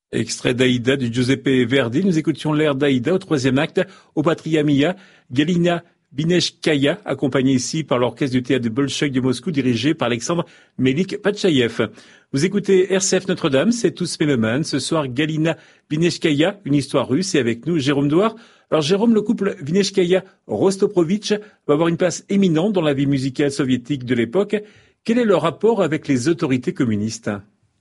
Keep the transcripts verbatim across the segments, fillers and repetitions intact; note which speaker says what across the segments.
Speaker 1: Extrait d'Aïda du Giuseppe Verdi. Nous écoutions l'air d'Aïda au troisième acte au Patria Mia. Galina Bineshkaya, accompagnée ici par l'orchestre du théâtre de Bolchoï de Moscou, dirigé par Alexandre Melik-Patchaïev. Vous écoutez R C F Notre-Dame, c'est Tous Mélomanes. Ce soir, Galina Bineshkaya, une histoire russe, et avec nous, Jérôme Douard. Alors, Jérôme, le couple Bineshkaya-Rostroprovitch va avoir une place éminente dans la vie musicale soviétique de l'époque. Quel est leur rapport avec les autorités communistes ?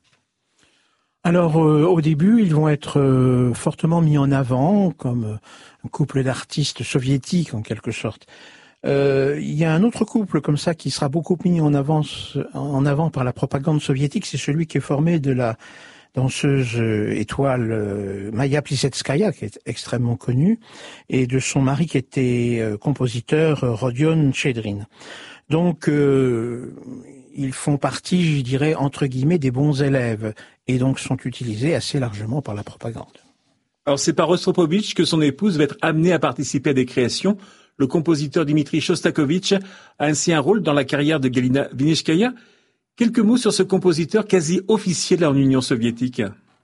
Speaker 2: Alors, euh, au début, ils vont être euh, fortement mis en avant comme euh, un couple d'artistes soviétiques, en quelque sorte. Euh, il y a un autre couple comme ça qui sera beaucoup mis en, avance, en avant par la propagande soviétique, c'est celui qui est formé de la danseuse euh, étoile euh, Maya Plisetskaya, qui est extrêmement connue, et de son mari qui était euh, compositeur euh, Rodion Chedrin. Donc, euh, ils font partie, je dirais, entre guillemets, des bons élèves, et donc sont utilisés assez largement par la propagande.
Speaker 1: Alors, c'est par Rostropovitch que son épouse va être amenée à participer à des créations. Le compositeur Dimitri Shostakovich a ainsi un rôle dans la carrière de Galina Bineshkaya. Quelques mots sur ce compositeur quasi officiel en Union soviétique.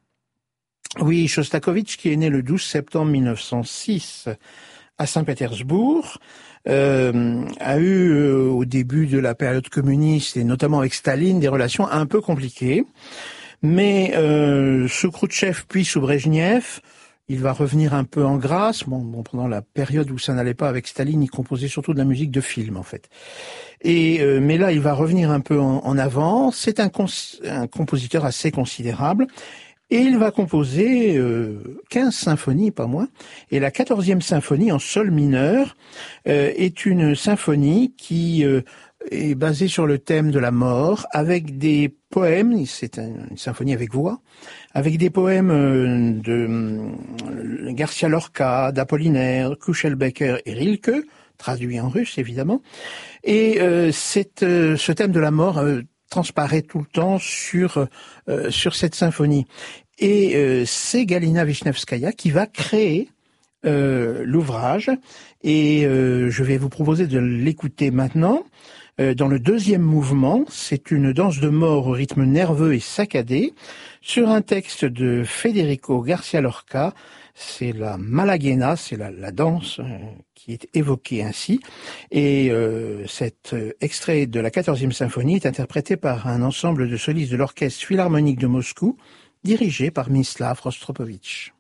Speaker 2: Oui, Shostakovich, qui est né le douze septembre mille neuf cent six à Saint-Pétersbourg, euh, a eu euh, au début de la période communiste et notamment avec Staline des relations un peu compliquées. Mais euh, sous Khrouchtchev puis sous Brejnev, il va revenir un peu en grâce. Bon, bon, pendant la période où ça n'allait pas avec Staline, il composait surtout de la musique de film en fait. Et euh, mais là, il va revenir un peu en, en avant. C'est un, cons- un compositeur assez considérable. Et il va composer euh, quinze symphonies, pas moins. Et la quatorzième symphonie en sol mineur euh, est une symphonie qui euh, est basée sur le thème de la mort, avec des poèmes, c'est un, une symphonie avec voix, avec des poèmes euh, de euh, Garcia Lorca, d'Apollinaire, Kuchelbecker et Rilke, traduits en russe évidemment. Et euh, c'est, euh, ce thème de la mort euh, transparaît tout le temps sur euh, sur cette symphonie. Et euh, c'est Galina Vishnevskaya qui va créer euh, l'ouvrage. Et euh, je vais vous proposer de l'écouter maintenant. Euh, dans le deuxième mouvement, c'est une danse de mort au rythme nerveux et saccadé sur un texte de Federico Garcia Lorca. C'est la Malaguena, c'est la, la danse euh, qui est évoquée ainsi. Et euh, cet euh, extrait de la quatorzième symphonie est interprété par un ensemble de solistes de l'Orchestre Philharmonique de Moscou, dirigé par Mislav Rostropovitch.